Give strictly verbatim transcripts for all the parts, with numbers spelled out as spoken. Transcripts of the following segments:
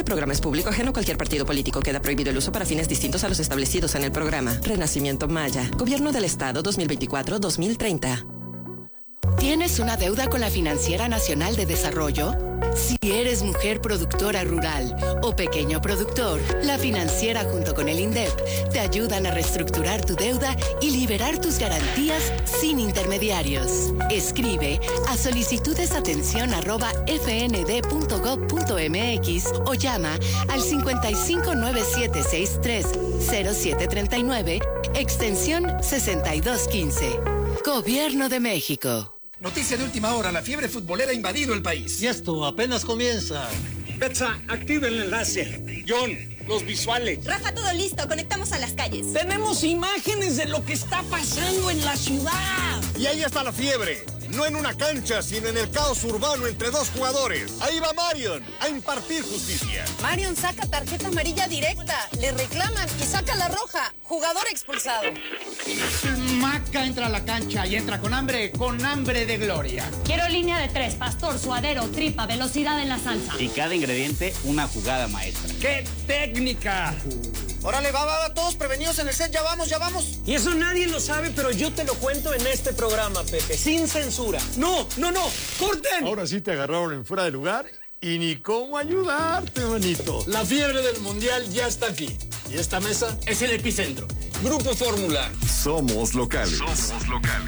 programa es público ajeno a cualquier partido político. Queda prohibido el uso para fines distintos a los establecidos en el programa. Renacimiento Maya. Gobierno del Estado dos mil veinticuatro a dos mil treinta. ¿Tienes una deuda con la Financiera Nacional de Desarrollo? Si eres mujer productora rural o pequeño productor, la Financiera junto con el INDEP te ayudan a reestructurar tu deuda y liberar tus garantías sin intermediarios. Escribe a solicitudesatención arroba fnd.gov.mx o llama al cincuenta y cinco nueve siete sesenta y tres cero siete treinta y nueve, extensión sesenta y dos quince. Gobierno de México. Noticia de última hora, la fiebre futbolera ha invadido el país. Y esto apenas comienza. Betsa, activa el enlace. John, los visuales. Rafa, todo listo, conectamos a las calles. Tenemos imágenes de lo que está pasando en la ciudad. Y ahí está la fiebre. No en una cancha, sino en el caos urbano entre dos jugadores. Ahí va Marion a impartir justicia. Marion saca tarjeta amarilla directa, le reclaman y saca la roja. Jugador expulsado. Maca entra a la cancha y entra con hambre, con hambre de gloria. Quiero línea de tres, pastor, suadero, tripa, velocidad en la salsa. Y cada ingrediente una jugada maestra. ¡Qué técnica! Órale, va, va, va, todos prevenidos en el set, ya vamos, ya vamos. Y eso nadie lo sabe, pero yo te lo cuento en este programa, Pepe, sin censura. No, no, no, corten. Ahora sí te agarraron en fuera de lugar y ni cómo ayudarte, manito. La fiebre del mundial ya está aquí. Y esta mesa es el epicentro. Grupo Fórmula. Somos locales. Somos locales.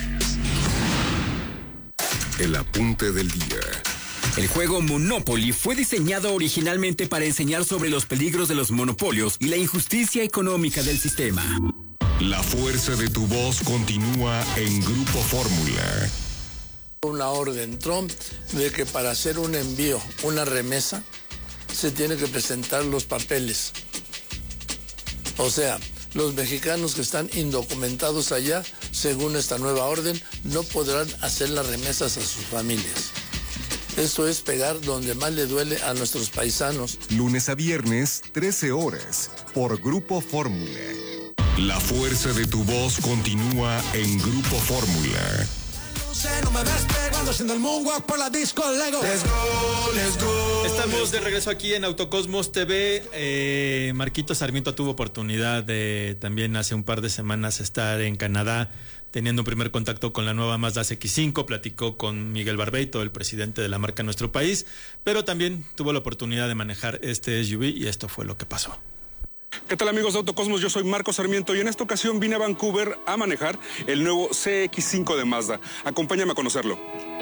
El apunte del día. El juego Monopoly fue diseñado originalmente para enseñar sobre los peligros de los monopolios y la injusticia económica del sistema. La fuerza de tu voz continúa en Grupo Fórmula. Una orden Trump de que para hacer un envío, una remesa, se tiene que presentar los papeles. O sea, los mexicanos que están indocumentados allá, según esta nueva orden, no podrán hacer las remesas a sus familias. Esto es pegar donde más le duele a nuestros paisanos. Lunes a viernes, trece horas, por Grupo Fórmula. La fuerza de tu voz continúa en Grupo Fórmula. No me ves pegando haciendo el moonwalk por la disco Lego. Let's go, let's go. Estamos de regreso aquí en Autocosmos T V. Eh, Marquito Sarmiento tuvo oportunidad de también hace un par de semanas estar en Canadá teniendo un primer contacto con la nueva Mazda C X cinco, platicó con Miguel Barbeito, el presidente de la marca en nuestro país, pero también tuvo la oportunidad de manejar este S U V y esto fue lo que pasó. ¿Qué tal, amigos de Autocosmos? Yo soy Marco Sarmiento y en esta ocasión vine a Vancouver a manejar el nuevo C X cinco de Mazda. Acompáñame a conocerlo.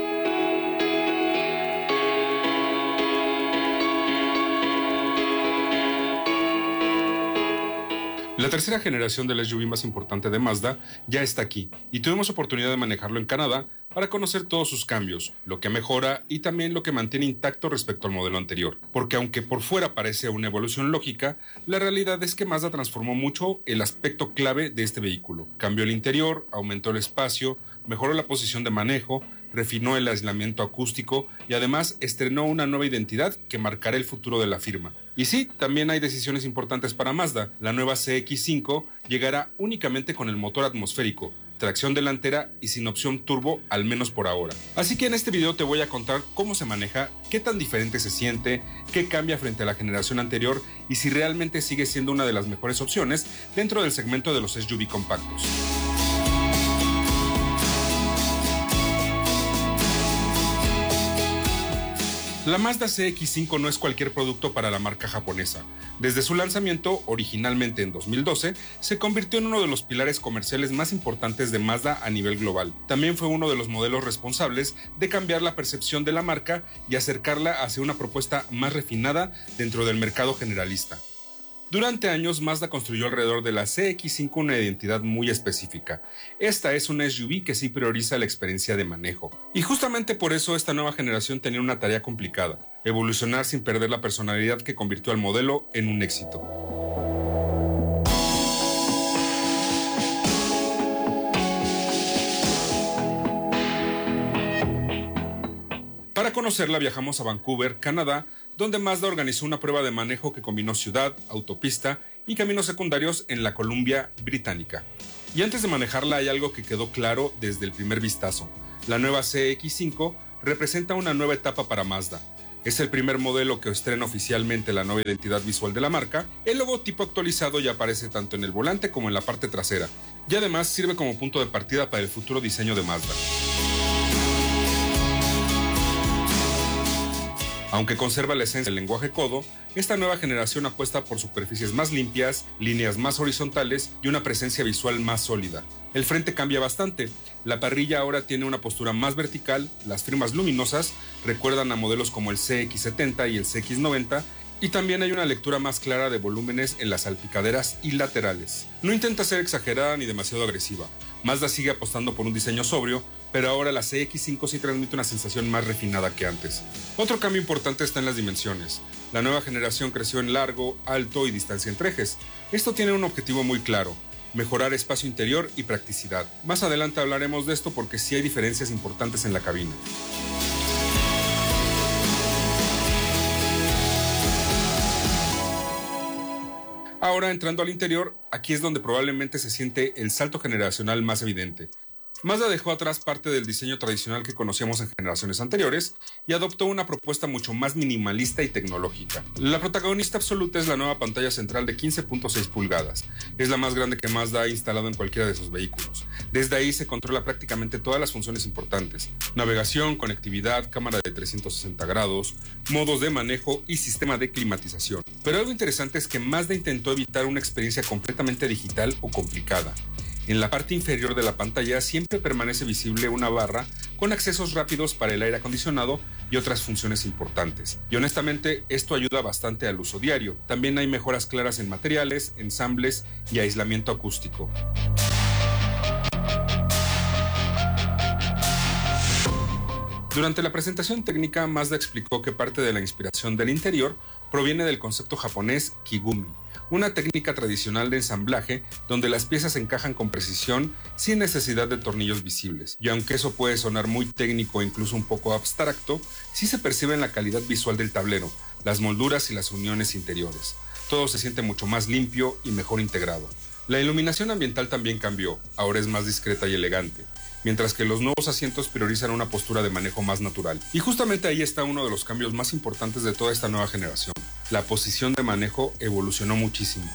La tercera generación del S U V más importante de Mazda ya está aquí y tuvimos oportunidad de manejarlo en Canadá para conocer todos sus cambios, lo que mejora y también lo que mantiene intacto respecto al modelo anterior. Porque aunque por fuera parece una evolución lógica, la realidad es que Mazda transformó mucho el aspecto clave de este vehículo. Cambió el interior, aumentó el espacio, mejoró la posición de manejo, refinó el aislamiento acústico y además estrenó una nueva identidad que marcará el futuro de la firma. Y sí, también hay decisiones importantes para Mazda. La nueva C X cinco llegará únicamente con el motor atmosférico, tracción delantera y sin opción turbo, al menos por ahora. Así que en este video te voy a contar cómo se maneja, qué tan diferente se siente, qué cambia frente a la generación anterior y si realmente sigue siendo una de las mejores opciones dentro del segmento de los S U V compactos. La Mazda C X cinco no es cualquier producto para la marca japonesa. Desde su lanzamiento, originalmente en dos mil doce, se convirtió en uno de los pilares comerciales más importantes de Mazda a nivel global. También fue uno de los modelos responsables de cambiar la percepción de la marca y acercarla hacia una propuesta más refinada dentro del mercado generalista. Durante años, Mazda construyó alrededor de la C X cinco una identidad muy específica. Esta es una S U V que sí prioriza la experiencia de manejo. Y justamente por eso esta nueva generación tenía una tarea complicada: evolucionar sin perder la personalidad que convirtió al modelo en un éxito. Para conocerla viajamos a Vancouver, Canadá, donde Mazda organizó una prueba de manejo que combinó ciudad, autopista y caminos secundarios en la Columbia Británica. Y antes de manejarla hay algo que quedó claro desde el primer vistazo. La nueva C X cinco representa una nueva etapa para Mazda. Es el primer modelo que estrena oficialmente la nueva identidad visual de la marca. El logotipo actualizado ya aparece tanto en el volante como en la parte trasera, y además sirve como punto de partida para el futuro diseño de Mazda. Aunque conserva la esencia del lenguaje Kodo, esta nueva generación apuesta por superficies más limpias, líneas más horizontales y una presencia visual más sólida. El frente cambia bastante. La parrilla ahora tiene una postura más vertical, las firmas luminosas recuerdan a modelos como el C X setenta y el C X noventa, y también hay una lectura más clara de volúmenes en las salpicaderas y laterales. No intenta ser exagerada ni demasiado agresiva. Mazda sigue apostando por un diseño sobrio, pero ahora la C X cinco sí transmite una sensación más refinada que antes. Otro cambio importante está en las dimensiones. La nueva generación creció en largo, alto y distancia entre ejes. Esto tiene un objetivo muy claro: mejorar espacio interior y practicidad. Más adelante hablaremos de esto porque sí hay diferencias importantes en la cabina. Ahora, entrando al interior, aquí es donde probablemente se siente el salto generacional más evidente. Mazda dejó atrás parte del diseño tradicional que conocíamos en generaciones anteriores y adoptó una propuesta mucho más minimalista y tecnológica. La protagonista absoluta es la nueva pantalla central de quince punto seis pulgadas. Es la más grande que Mazda ha instalado en cualquiera de sus vehículos. Desde ahí se controla prácticamente todas las funciones importantes: navegación, conectividad, cámara de trescientos sesenta grados, modos de manejo y sistema de climatización. Pero algo interesante es que Mazda intentó evitar una experiencia completamente digital o complicada. En la parte inferior de la pantalla siempre permanece visible una barra con accesos rápidos para el aire acondicionado y otras funciones importantes. Y honestamente, esto ayuda bastante al uso diario. También hay mejoras claras en materiales, ensambles y aislamiento acústico. Durante la presentación técnica, Mazda explicó que parte de la inspiración del interior proviene del concepto japonés Kigumi, una técnica tradicional de ensamblaje donde las piezas encajan con precisión sin necesidad de tornillos visibles. Y aunque eso puede sonar muy técnico e incluso un poco abstracto, sí se percibe en la calidad visual del tablero, las molduras y las uniones interiores. Todo se siente mucho más limpio y mejor integrado. La iluminación ambiental también cambió, ahora es más discreta y elegante, mientras que los nuevos asientos priorizan una postura de manejo más natural. Y justamente ahí está uno de los cambios más importantes de toda esta nueva generación. La posición de manejo evolucionó muchísimo.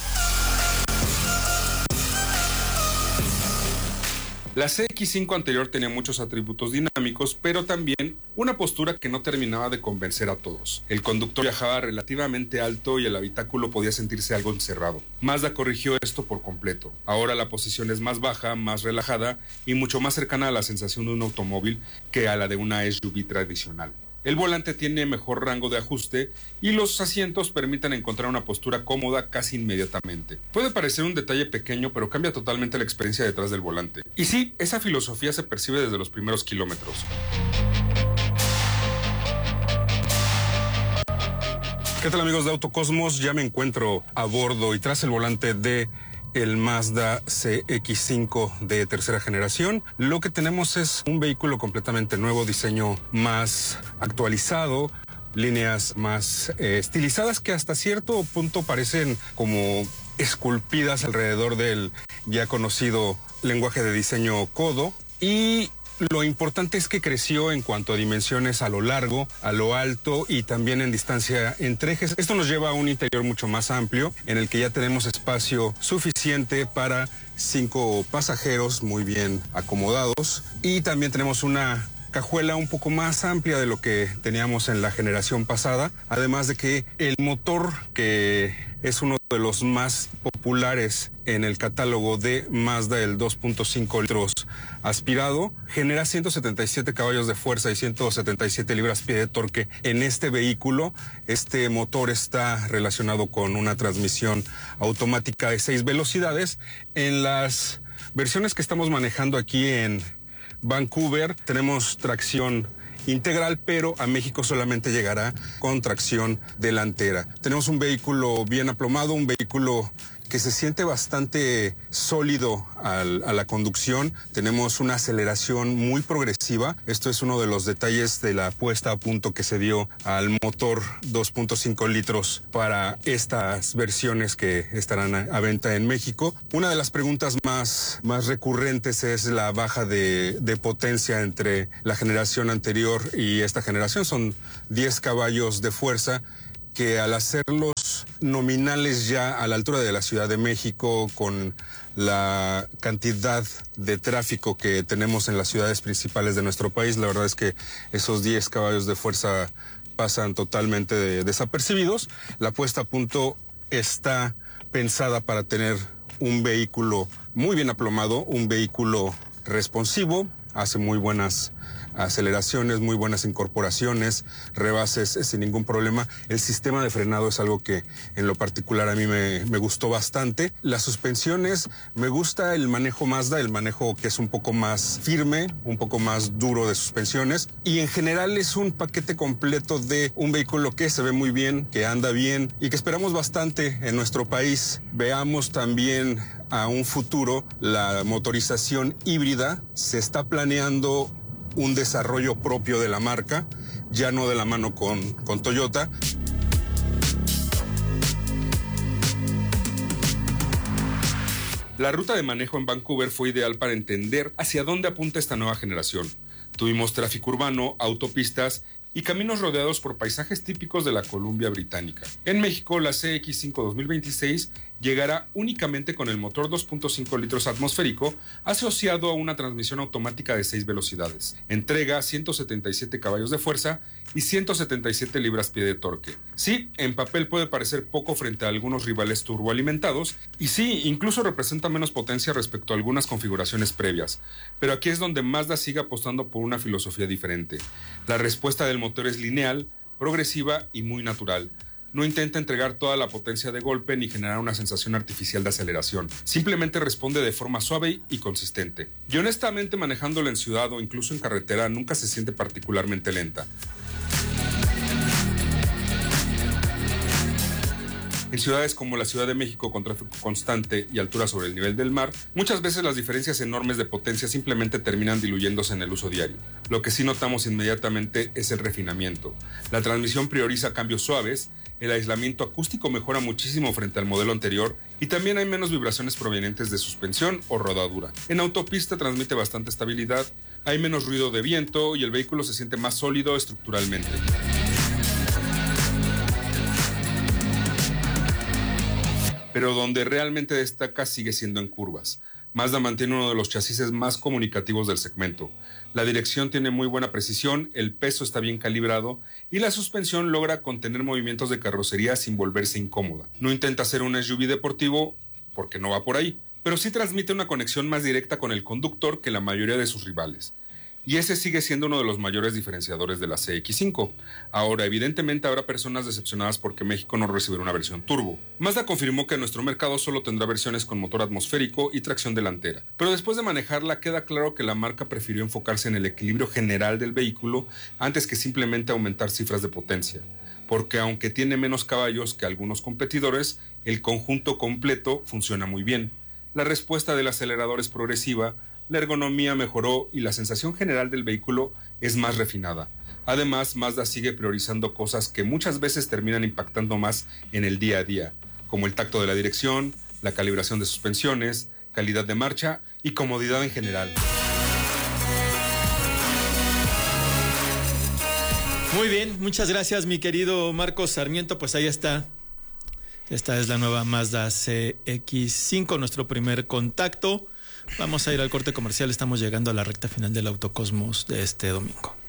La C X cinco anterior tenía muchos atributos dinámicos, pero también una postura que no terminaba de convencer a todos. El conductor viajaba relativamente alto y el habitáculo podía sentirse algo encerrado. Mazda corrigió esto por completo. Ahora la posición es más baja, más relajada y mucho más cercana a la sensación de un automóvil que a la de una S U V tradicional. El volante tiene mejor rango de ajuste y los asientos permiten encontrar una postura cómoda casi inmediatamente. Puede parecer un detalle pequeño, pero cambia totalmente la experiencia detrás del volante. Y sí, esa filosofía se percibe desde los primeros kilómetros. ¿Qué tal, amigos de Autocosmos? Ya me encuentro a bordo y tras el volante de el Mazda C X cinco de tercera generación. Lo que tenemos es un vehículo completamente nuevo, diseño más actualizado, líneas más eh, estilizadas que hasta cierto punto parecen como esculpidas alrededor del ya conocido lenguaje de diseño Kodo. Y lo importante es que creció en cuanto a dimensiones a lo largo, a lo alto y también en distancia entre ejes. Esto nos lleva a un interior mucho más amplio, en el que ya tenemos espacio suficiente para cinco pasajeros muy bien acomodados. Y también tenemos una cajuela un poco más amplia de lo que teníamos en la generación pasada. Además de que el motor, que es uno de los más populares en el catálogo de Mazda, el dos punto cinco litros aspirado, genera ciento setenta y siete caballos de fuerza y ciento setenta y siete libras-pie de torque en este vehículo. Este motor está relacionado con una transmisión automática de seis velocidades. En las versiones que estamos manejando aquí en Vancouver tenemos tracción integral, pero a México solamente llegará con tracción delantera. Tenemos un vehículo bien aplomado, un vehículo que se siente bastante sólido al, a la conducción. Tenemos una aceleración muy progresiva. Esto es uno de los detalles de la puesta a punto que se dio al motor dos punto cinco litros para estas versiones que estarán a, a venta en México. Una de las preguntas más, más recurrentes es la baja de, de potencia entre la generación anterior y esta generación. Son diez caballos de fuerza que al hacerlos nominales ya a la altura de la Ciudad de México, con la cantidad de tráfico que tenemos en las ciudades principales de nuestro país, la verdad es que esos diez caballos de fuerza pasan totalmente de, desapercibidos. La puesta a punto está pensada para tener un vehículo muy bien aplomado, un vehículo responsivo, hace muy buenas aceleraciones, muy buenas incorporaciones, rebases sin ningún problema. El sistema de frenado es algo que en lo particular a mí me, me gustó bastante. Las suspensiones, me gusta el manejo Mazda, el manejo que es un poco más firme, un poco más duro de suspensiones, y en general es un paquete completo de un vehículo que se ve muy bien, que anda bien y que esperamos bastante en nuestro país. Veamos también a un futuro la motorización híbrida. Se está planeando un desarrollo propio de la marca, ya no de la mano con, con Toyota. La ruta de manejo en Vancouver fue ideal para entender hacia dónde apunta esta nueva generación. Tuvimos tráfico urbano, autopistas y caminos rodeados por paisajes típicos de la Columbia Británica. En México, la C X cinco dos mil veintiséis llegará únicamente con el motor dos punto cinco litros atmosférico asociado a una transmisión automática de seis velocidades. Entrega ciento setenta y siete caballos de fuerza y ciento setenta y siete libras-pie de torque. Sí, en papel puede parecer poco frente a algunos rivales turboalimentados, y sí, incluso representa menos potencia respecto a algunas configuraciones previas. Pero aquí es donde Mazda sigue apostando por una filosofía diferente. La respuesta del motor es lineal, progresiva y muy natural. No intenta entregar toda la potencia de golpe ni generar una sensación artificial de aceleración. Simplemente responde de forma suave y consistente. Y honestamente, manejándola en ciudad o incluso en carretera, nunca se siente particularmente lenta. En ciudades como la Ciudad de México, con tráfico constante y altura sobre el nivel del mar, muchas veces las diferencias enormes de potencia simplemente terminan diluyéndose en el uso diario. Lo que sí notamos inmediatamente es el refinamiento. La transmisión prioriza cambios suaves, el aislamiento acústico mejora muchísimo frente al modelo anterior y también hay menos vibraciones provenientes de suspensión o rodadura. En autopista transmite bastante estabilidad, hay menos ruido de viento y el vehículo se siente más sólido estructuralmente. Pero donde realmente destaca sigue siendo en curvas. Mazda mantiene uno de los chasis más comunicativos del segmento. La dirección tiene muy buena precisión, el peso está bien calibrado y la suspensión logra contener movimientos de carrocería sin volverse incómoda. No intenta ser un S U V deportivo porque no va por ahí, pero sí transmite una conexión más directa con el conductor que la mayoría de sus rivales. Y ese sigue siendo uno de los mayores diferenciadores de la C X cinco. Ahora, evidentemente habrá personas decepcionadas porque México no recibirá una versión turbo. Mazda confirmó que nuestro mercado solo tendrá versiones con motor atmosférico y tracción delantera. Pero después de manejarla queda claro que la marca prefirió enfocarse en el equilibrio general del vehículo antes que simplemente aumentar cifras de potencia. Porque aunque tiene menos caballos que algunos competidores, el conjunto completo funciona muy bien. La respuesta del acelerador es progresiva, la ergonomía mejoró y la sensación general del vehículo es más refinada. Además, Mazda sigue priorizando cosas que muchas veces terminan impactando más en el día a día, como el tacto de la dirección, la calibración de suspensiones, calidad de marcha y comodidad en general. Muy bien, muchas gracias mi querido Marcos Sarmiento, pues ahí está. Esta es la nueva Mazda C X cinco, nuestro primer contacto. Vamos a ir al corte comercial, estamos llegando a la recta final del Autocosmos de este domingo.